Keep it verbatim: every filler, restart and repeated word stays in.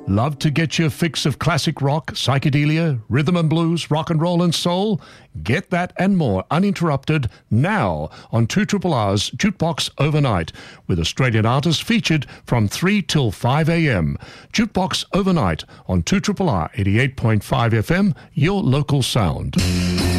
Love to get your fix of classic rock, psychedelia, rhythm and blues, rock and roll and soul? Get that and more uninterrupted now on two R's Jukebox Overnight, with Australian artists featured from three till five a.m. Jukebox Overnight on two R R eighty-eight point five F M, your local sound.